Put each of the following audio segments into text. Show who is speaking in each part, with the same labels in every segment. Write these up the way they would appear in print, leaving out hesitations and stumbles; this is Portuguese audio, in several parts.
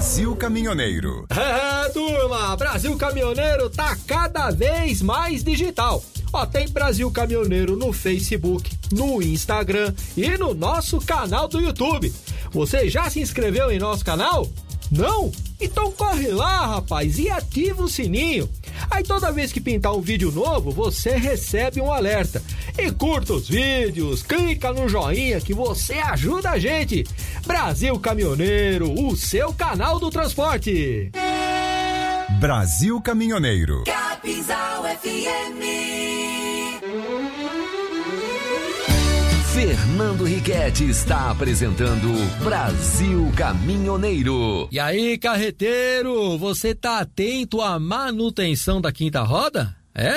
Speaker 1: Brasil Caminhoneiro.
Speaker 2: Turma, Brasil Caminhoneiro tá cada vez mais digital. Ó, tem Brasil Caminhoneiro no Facebook, no Instagram e no nosso canal do YouTube. Você já se inscreveu em nosso canal? Não? Então corre lá, rapaz, e ativa o sininho. Aí toda vez que pintar um vídeo novo, você recebe um alerta. E curta os vídeos, clica no joinha que você ajuda a gente. Brasil Caminhoneiro, o seu canal do transporte.
Speaker 1: Brasil Caminhoneiro.
Speaker 3: Capinzal FM.
Speaker 4: Fernando Riquetti está apresentando Brasil Caminhoneiro.
Speaker 2: E aí, carreteiro, você tá atento à manutenção da quinta roda?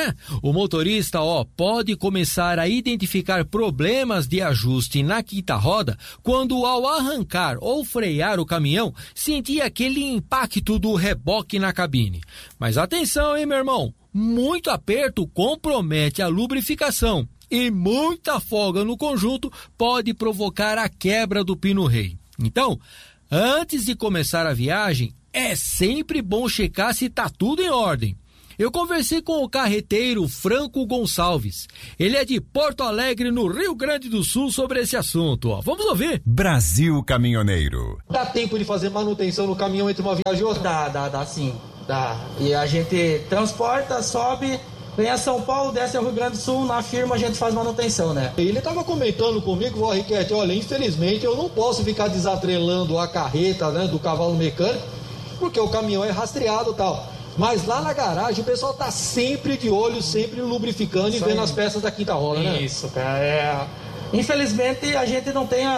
Speaker 2: O motorista, pode começar a identificar problemas de ajuste na quinta roda quando ao arrancar ou frear o caminhão sentir aquele impacto do reboque na cabine. Mas atenção, hein, meu irmão? Muito aperto compromete a lubrificação e muita folga no conjunto pode provocar a quebra do pino-rei. Então, antes de começar a viagem, é sempre bom checar se tá tudo em ordem. Eu conversei com o carreteiro Franco Gonçalves. Ele é de Porto Alegre, no Rio Grande do Sul, sobre esse assunto. Vamos ouvir.
Speaker 1: Brasil Caminhoneiro.
Speaker 5: Dá tempo de fazer manutenção no caminhão entre uma viagem e outra?
Speaker 6: Dá sim. Dá. E a gente transporta, sobe, vem a São Paulo, desce ao Rio Grande do Sul, na firma a gente faz manutenção, né?
Speaker 5: Ele estava comentando comigo, ó, Riquetti, olha, infelizmente eu não posso ficar desatrelando a carreta, né, do cavalo mecânico, porque o caminhão é rastreado e tal. Mas lá na garagem o pessoal tá sempre de olho, sempre lubrificando e vendo as peças da quinta roda, né?
Speaker 6: Isso, cara. Infelizmente a gente não tem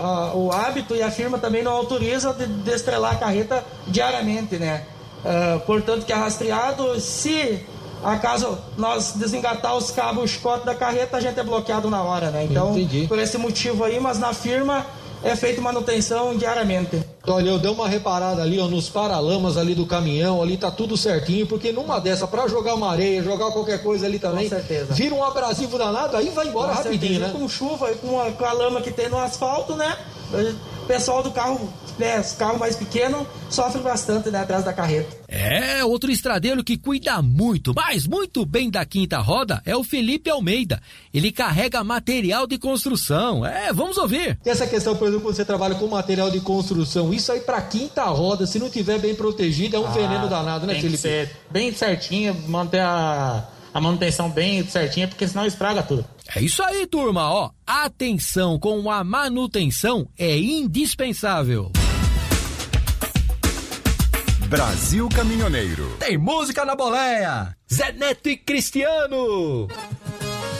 Speaker 6: o hábito e a firma também não autoriza de estrelar a carreta diariamente, né? Portanto, que é rastreado. Se acaso nós desengatar os cabos, o chicote da carreta, a gente é bloqueado na hora, né? Então,
Speaker 5: entendi.
Speaker 6: Por esse motivo aí, mas na firma é feita manutenção diariamente.
Speaker 5: Olha, eu dei uma reparada ali, ó, nos paralamas ali do caminhão, ali tá tudo certinho, porque numa dessa, pra jogar uma areia, jogar qualquer coisa ali também,
Speaker 6: com certeza,
Speaker 5: vira um abrasivo danado, aí vai embora rapidinho, né?
Speaker 6: Com chuva e com a lama que tem no asfalto, né? O pessoal do carro, né, os carros mais pequenos, sofrem bastante, né, atrás da carreta.
Speaker 2: Outro estradeiro que cuida muito, mas muito bem da quinta roda é o Felipe Almeida. Ele carrega material de construção. Vamos ouvir.
Speaker 5: E essa questão, por exemplo, quando você trabalha com material de construção, isso aí pra quinta roda, se não tiver bem protegido, é um veneno danado, né,
Speaker 7: tem
Speaker 5: Felipe?
Speaker 7: Que ser bem certinho, manter a manutenção bem certinha, porque senão estraga tudo.
Speaker 2: É isso aí, turma, atenção com a manutenção é indispensável.
Speaker 1: Brasil Caminhoneiro.
Speaker 2: Tem música na boleia. Zé Neto e Cristiano.